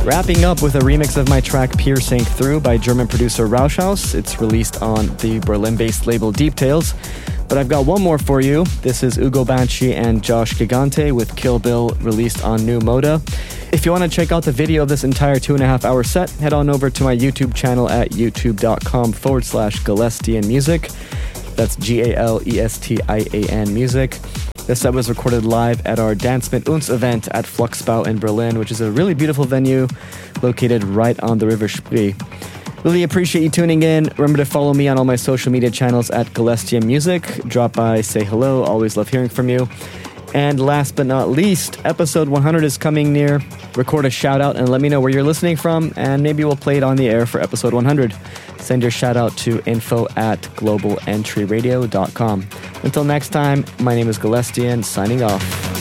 Wrapping up with a remix of my track Piercing Through by German producer Rauschhaus. It's released on the Berlin-based label Deep Tales. But I've got one more for you. This is Ugo Banci and Josh Gigante with Kill Bill, released on New Moda. If you want to check out the video of this entire 2.5-hour set, head on over to my YouTube channel at youtube.com/Galestian Music. That's Galestian Music. This set was recorded live at our Dance mit uns event at Fluxbau in Berlin, which is a really beautiful venue located right on the River Spree. Really appreciate you tuning in. Remember to follow me on all my social media channels at Galestian Music. Drop by, say hello. Always love hearing from you. And last but not least, episode 100 is coming near. Record a shout out and let me know where you're listening from, and maybe we'll play it on the air for episode 100. Send your shout out to info@globalentryradio.com. Until next time, my name is Galestian, signing off.